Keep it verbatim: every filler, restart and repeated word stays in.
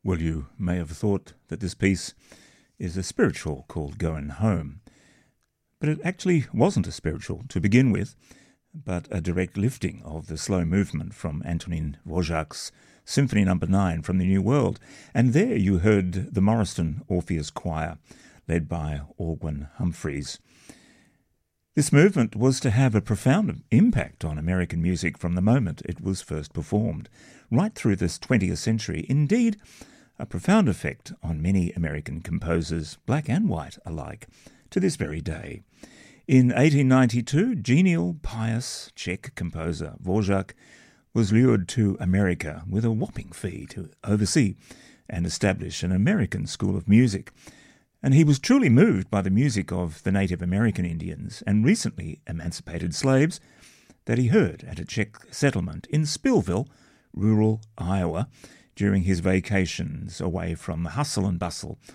Well, you may have thought that this piece is a spiritual called Goin' Home, but it actually wasn't a spiritual to begin with, but a direct lifting of the slow movement from Antonin Dvorak's Symphony Number nine from the New World. And there you heard the Morriston Orpheus Choir, led by Alwyn Humphreys. This movement was to have a profound impact on American music from the moment it was first performed, right through this twentieth century. Indeed, a profound effect on many American composers, black and white alike, to this very day. In eighteen ninety-two, genial, pious Czech composer Dvorak was lured to America with a whopping fee to oversee and establish an American school of music. And he was truly moved by the music of the Native American Indians and recently emancipated slaves that he heard at a Czech settlement in Spillville, rural Iowa, during his vacations away from the hustle and bustle